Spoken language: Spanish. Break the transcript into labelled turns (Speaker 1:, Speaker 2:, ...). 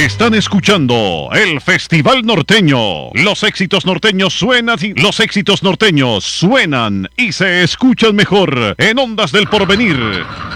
Speaker 1: Están escuchando el Festival Norteño. Los éxitos norteños suenan y se escuchan mejor en Ondas del Porvenir.